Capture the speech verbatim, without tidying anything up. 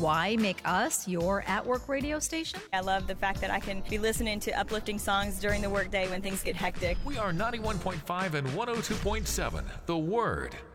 Why make us your at-work radio station? I love the fact that I can be listening to uplifting songs during the workday when things get hectic. We are ninety-one point five and one oh two point seven, The Word.